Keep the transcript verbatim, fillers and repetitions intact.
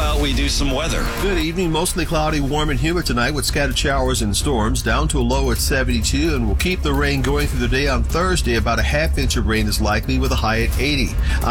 about we do some weather? Good evening. Mostly cloudy, warm and humid tonight with scattered showers and storms, down to a low at seventy-two, and we'll keep the rain going through the day on Thursday. About a half inch of rain is likely with a high at eighty.